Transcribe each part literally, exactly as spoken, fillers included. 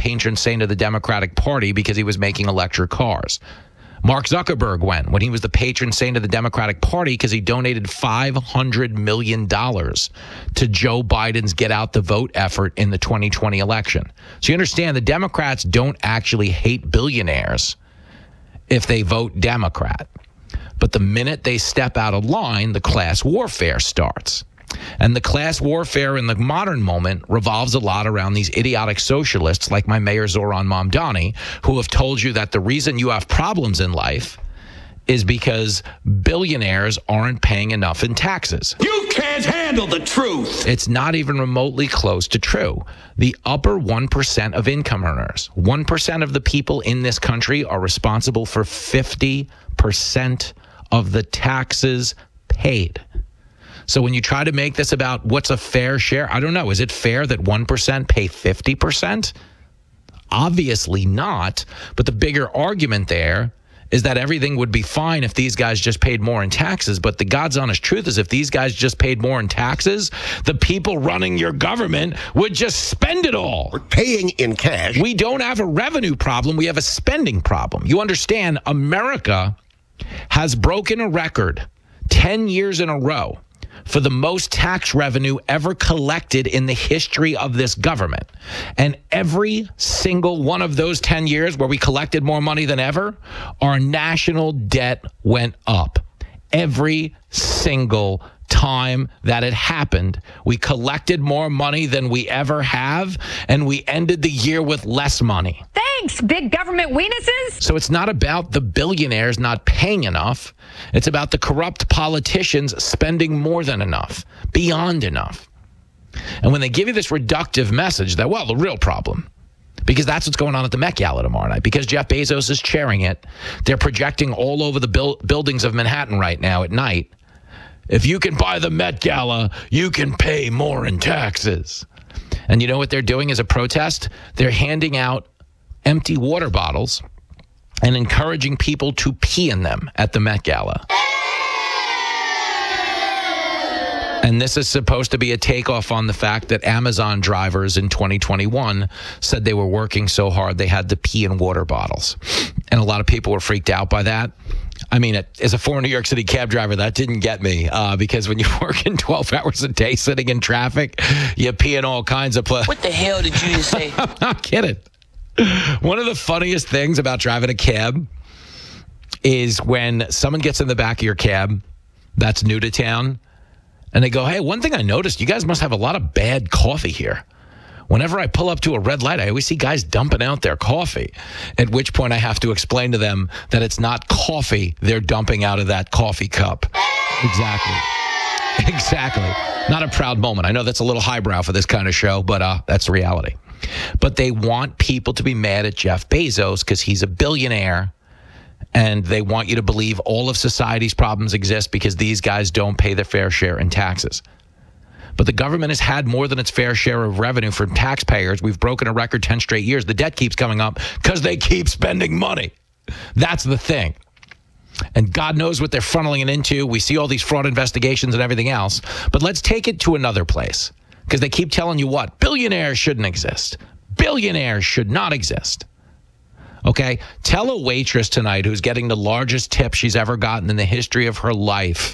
patron saint of the Democratic Party because he was making electric cars. Mark Zuckerberg went when he was the patron saint of the Democratic Party because he donated five hundred million dollars to Joe Biden's get out the vote effort in the twenty twenty election. So you understand the Democrats don't actually hate billionaires if they vote Democrat. But the minute they step out of line, the class warfare starts. And the class warfare in the modern moment revolves a lot around these idiotic socialists like my Mayor Zoran Mamdani, who have told you that the reason you have problems in life is because billionaires aren't paying enough in taxes. You can't handle the truth. It's not even remotely close to true. The upper one percent of income earners, one percent of the people in this country are responsible for fifty percent of the taxes paid. So when you try to make this about what's a fair share, I don't know. Is it fair that one percent pay fifty percent? Obviously not. But the bigger argument there is that everything would be fine if these guys just paid more in taxes. But the God's honest truth is if these guys just paid more in taxes, the people running your government would just spend it all. We're paying in cash. We don't have a revenue problem. We have a spending problem. You understand, America has broken a record ten years in a row for the most tax revenue ever collected in the history of this government. And every single one of those ten years where we collected more money than ever, our national debt went up. Every single time that it happened, we collected more money than we ever have, and we ended the year with less money. Thanks, big government weenuses. So it's not about the billionaires not paying enough. It's about the corrupt politicians spending more than enough, beyond enough. And when they give you this reductive message that, well, the real problem, because that's what's going on at the Met Gala tomorrow night, because Jeff Bezos is chairing it, they're projecting all over the bil- buildings of Manhattan right now at night. If you can buy the Met Gala, you can pay more in taxes. And you know what they're doing as a protest? They're handing out empty water bottles and encouraging people to pee in them at the Met Gala. And this is supposed to be a takeoff on the fact that Amazon drivers in twenty twenty-one said they were working so hard they had to pee in water bottles. And a lot of people were freaked out by that. I mean, as a former New York City cab driver, that didn't get me uh, because when you're working twelve hours a day sitting in traffic, you pee in all kinds of places. What the hell did you just say? I'm not kidding. One of the funniest things about driving a cab is when someone gets in the back of your cab that's new to town, and they go, hey, one thing I noticed, you guys must have a lot of bad coffee here. Whenever I pull up to a red light, I always see guys dumping out their coffee, at which point I have to explain to them that it's not coffee they're dumping out of that coffee cup. Exactly. Exactly. Not a proud moment. I know that's a little highbrow for this kind of show, but uh, that's the reality. But they want people to be mad at Jeff Bezos because he's a billionaire, and they want you to believe all of society's problems exist because these guys don't pay their fair share in taxes. But the government has had more than its fair share of revenue from taxpayers. We've broken a record ten straight years. The debt keeps coming up because they keep spending money. That's the thing. And God knows what they're funneling it into. We see all these fraud investigations and everything else. But let's take it to another place because they keep telling you what? Billionaires shouldn't exist. Billionaires should not exist. Okay? Tell a waitress tonight who's getting the largest tip she's ever gotten in the history of her life,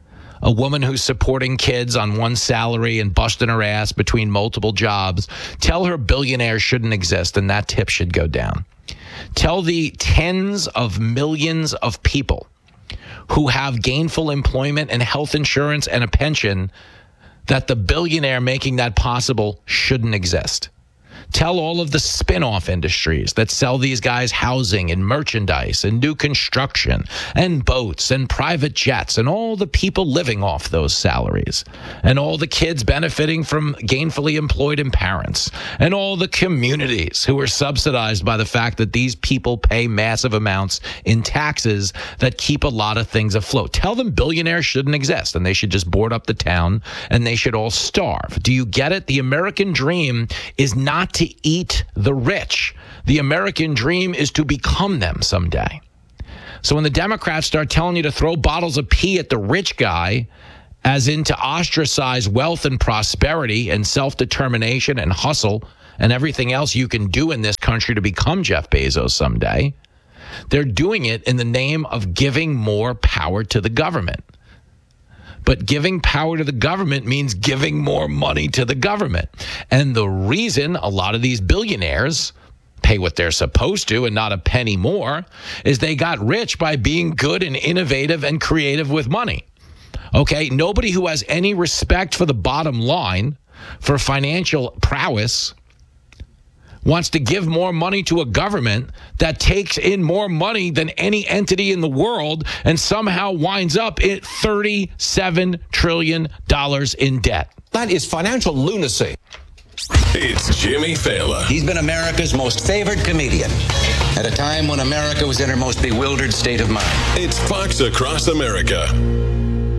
a woman who's supporting kids on one salary and busting her ass between multiple jobs, tell her billionaires shouldn't exist and that tip should go down. Tell the tens of millions of people who have gainful employment and health insurance and a pension that the billionaire making that possible shouldn't exist. Tell all of the spin-off industries that sell these guys housing and merchandise and new construction and boats and private jets and all the people living off those salaries and all the kids benefiting from gainfully employed parents and all the communities who are subsidized by the fact that these people pay massive amounts in taxes that keep a lot of things afloat. Tell them billionaires shouldn't exist and they should just board up the town and they should all starve. Do you get it? The American dream is not to eat the rich. The American dream is to become them someday. So when the Democrats start telling you to throw bottles of pee at the rich guy, as in to ostracize wealth and prosperity and self-determination and hustle and everything else you can do in this country to become Jeff Bezos someday. They're doing it in the name of giving more power to the government. But giving power to the government means giving more money to the government. And the reason a lot of these billionaires pay what they're supposed to and not a penny more is they got rich by being good and innovative and creative with money. Okay, nobody who has any respect for the bottom line, for financial prowess, wants to give more money to a government that takes in more money than any entity in the world and somehow winds up at thirty-seven trillion dollars in debt. That is financial lunacy. It's Jimmy Fallon. He's been America's most favored comedian at a time when America was in her most bewildered state of mind. It's Fox Across America.